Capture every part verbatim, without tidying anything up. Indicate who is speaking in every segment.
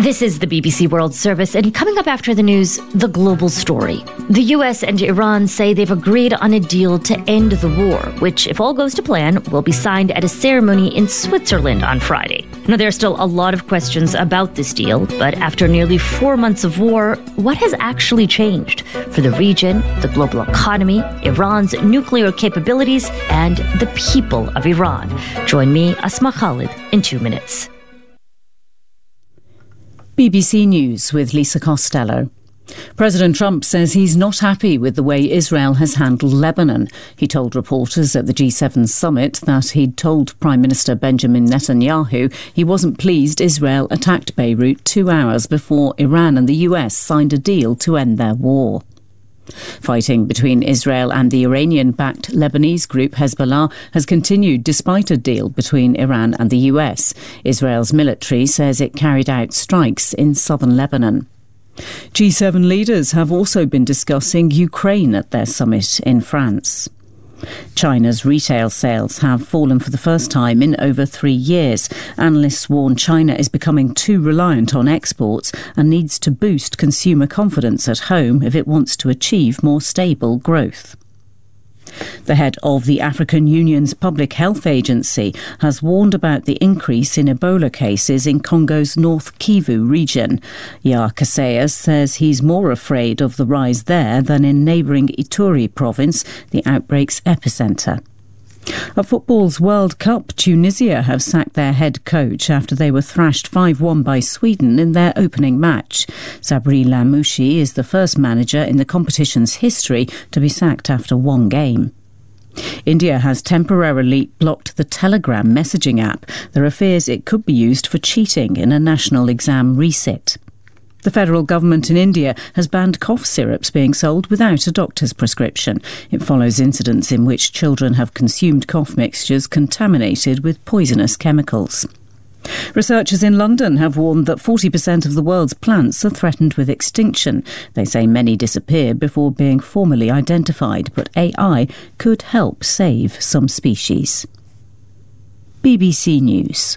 Speaker 1: This is the B B C World Service, and coming up after the news, the global story. The U S and Iran say they've agreed on a deal to end the war, which, if all goes to plan, will be signed at a ceremony in Switzerland on Friday. Now, there are still a lot of questions about this deal, but after nearly four months of war, what has actually changed for the region, the global economy, Iran's nuclear capabilities, and the people of Iran? Join me, Asma Khalid, in two minutes.
Speaker 2: B B C News with Lisa Costello. President Trump says he's not happy with the way Israel has handled Lebanon. He told reporters at the G seven summit that he'd told Prime Minister Benjamin Netanyahu he wasn't pleased Israel attacked Beirut two hours before Iran and the U S signed a deal to end their war. Fighting between Israel and the Iranian-backed Lebanese group Hezbollah has continued despite a deal between Iran and the U S. Israel's military says it carried out strikes in southern Lebanon. G seven leaders have also been discussing Ukraine at their summit in France. China's retail sales have fallen for the first time in over three years. Analysts warn China is becoming too reliant on exports and needs to boost consumer confidence at home if it wants to achieve more stable growth. The head of the African Union's Public Health Agency has warned about the increase in Ebola cases in Congo's North Kivu region. Yar Kaseyas says he's more afraid of the rise there than in neighbouring Ituri province, the outbreak's epicentre. At football's World Cup, Tunisia have sacked their head coach after they were thrashed five one by Sweden in their opening match. Sabri Lamouchi is the first manager in the competition's history to be sacked after one game. India has temporarily blocked the Telegram messaging app. There are fears it could be used for cheating in a national exam resit. The federal government in India has banned cough syrups being sold without a doctor's prescription. It follows incidents in which children have consumed cough mixtures contaminated with poisonous chemicals. Researchers in London have warned that forty percent of the world's plants are threatened with extinction. They say many disappear before being formally identified, but A I could help save some species. B B C News.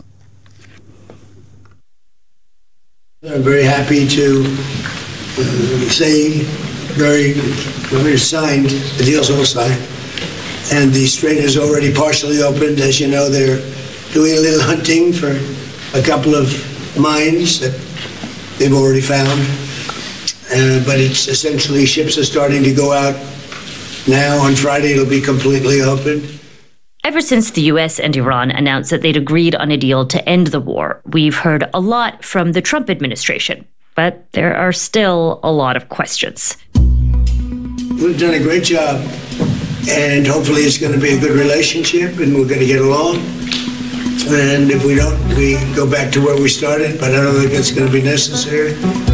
Speaker 3: I'm very happy to uh, say very, very signed, the deal's all signed, and the strait is already partially opened. As you know, they're doing a little hunting for a couple of mines that they've already found, uh, but it's essentially ships are starting to go out now. On Friday, it'll be completely open.
Speaker 1: Ever since the U S and Iran announced that they'd agreed on a deal to end the war, we've heard a lot from the Trump administration, but there are still a lot of questions.
Speaker 3: We've done a great job, and hopefully it's going to be a good relationship, and we're going to get along. And if we don't, we go back to where we started, but I don't think that's going to be necessary.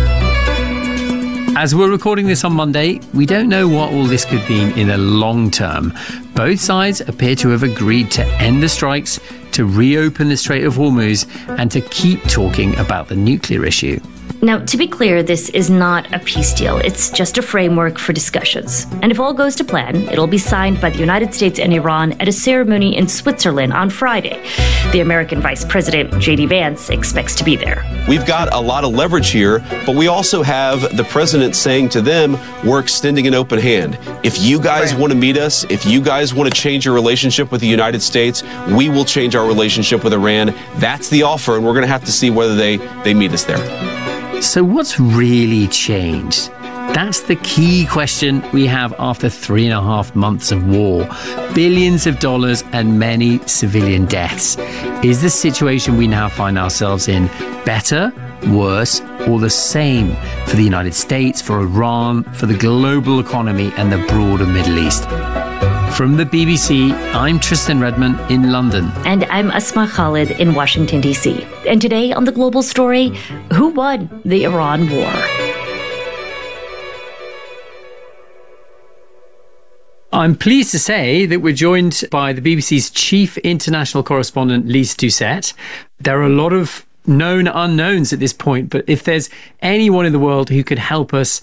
Speaker 4: As we're recording this on Monday, we don't know what all this could mean in the long term. Both sides appear to have agreed to end the strikes, to reopen the Strait of Hormuz, and to keep talking about the nuclear issue.
Speaker 1: Now, to be clear, this is not a peace deal. It's just a framework for discussions. And if all goes to plan, it'll be signed by the United States and Iran at a ceremony in Switzerland on Friday. The American Vice President, J D Vance, expects to be there.
Speaker 5: We've got a lot of leverage here, but we also have the president saying to them, we're extending an open hand. If you guys right. want to meet us, if you guys want to change your relationship with the United States, we will change our relationship with Iran. That's the offer, and we're going to have to see whether they, they meet us there.
Speaker 4: So what's really changed? That's the key question we have after three and a half months of war, billions of dollars and many civilian deaths. Is the situation we now find ourselves in better, worse, or the same for the United States, for Iran, for the global economy and the broader Middle East? From the B B C, I'm Tristan Redmond in London.
Speaker 1: And I'm Asma Khalid in Washington, D C. And today on The Global Story, who won the Iran war?
Speaker 4: I'm pleased to say that we're joined by the B B C's chief international correspondent, Lise Doucet. There are a lot of known unknowns at this point, but if there's anyone in the world who could help us